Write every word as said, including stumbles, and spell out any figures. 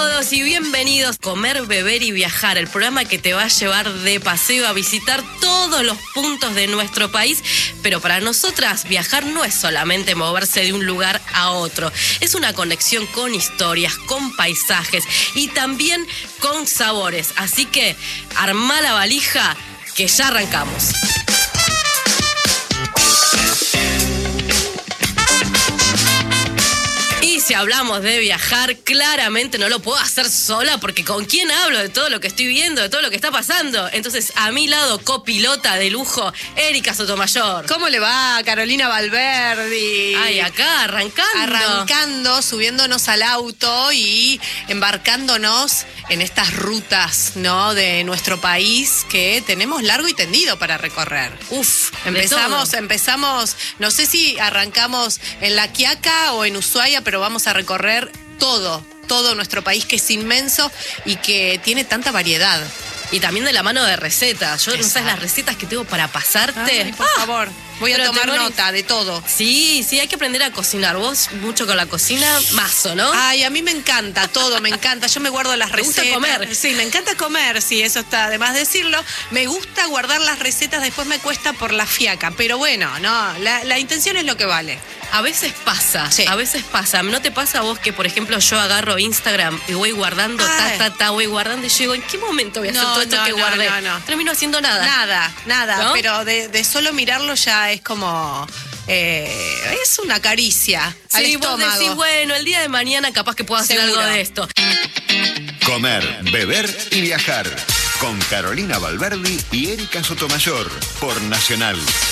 todos y bienvenidos a Comer, Beber y Viajar, el programa que te va a llevar de paseo a visitar todos los puntos de nuestro país. Pero para nosotras, viajar no es solamente moverse de un lugar a otro. Es una conexión con historias, con paisajes y también con sabores. Así que, armá la valija, que ya arrancamos. Si hablamos de viajar, claramente no lo puedo hacer sola, porque ¿con quién hablo de todo lo que estoy viendo, de todo lo que está pasando? Entonces, a mi lado, copilota de lujo, Erika Sotomayor. ¿Cómo le va, Carolina Valverdi? Ay, acá, arrancando. Arrancando, subiéndonos al auto y embarcándonos en estas rutas, ¿no?, de nuestro país que tenemos largo y tendido para recorrer. Uf, empezamos, empezamos, no sé si arrancamos en La Quiaca o en Ushuaia, pero vamos a recorrer todo, todo nuestro país, que es inmenso y que tiene tanta variedad. Y también de la mano de recetas. Yo no sabes las recetas que tengo para pasarte. Ay, por ¡Ah! favor, voy a Pero tomar te nota de todo. Sí, sí, hay que aprender a cocinar. Vos mucho con la cocina, mazo, ¿no? Ay, a mí me encanta todo, me encanta. Yo me guardo las ¿Te recetas. gusta comer? Sí, me encanta comer, sí, eso está de más decirlo. Me gusta guardar las recetas, después me cuesta por la fiaca. Pero bueno, no, la, la intención es lo que vale. A veces pasa, sí. a veces pasa. ¿No te pasa a vos que, por ejemplo, yo agarro Instagram y voy guardando, Ay. ta, ta, ta, voy guardando y yo digo, ¿en qué momento voy a hacer No, todo esto no, que no, guardé? no, no. Termino haciendo nada. Nada, nada, ¿No? pero de, de solo mirarlo ya es como... Eh, es una caricia al Sí, vos estómago. decís, bueno, el día de mañana capaz que puedo hacer Seguro. algo de esto. Comer, beber y viajar. Con Carolina Valverdi y Erika Sotomayor. Por Nacional